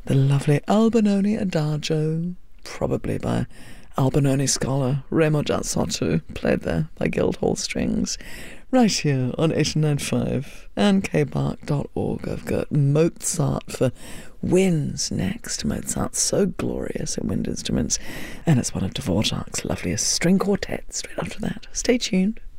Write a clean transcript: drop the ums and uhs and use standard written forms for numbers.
the lovely Albinoni Adagio, probably by Albinoni scholar Remo Giazzotto, played there by Guildhall Strings, right here on 89.5 and kbark.org. I've got Mozart for winds next. Mozart's so glorious at wind instruments, and it's one of Dvorak's loveliest string quartets straight after that. Stay tuned.